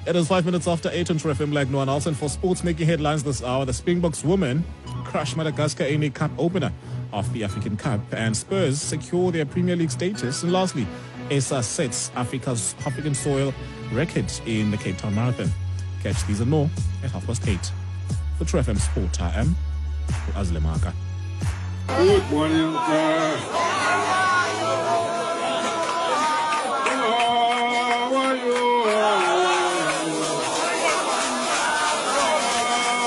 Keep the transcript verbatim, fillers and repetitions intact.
It is five minutes after eight on True F M like no one else. And for sports making headlines this hour, the Springboks women crush Madagascar in a cup opener of the African Cup, and Spurs secure their Premier League status. And lastly, S A sets Africa's African soil record in the Cape Town Marathon. Catch these and more at half past eight. For True F M Sport, I am Azle Maka. Good morning. Uh...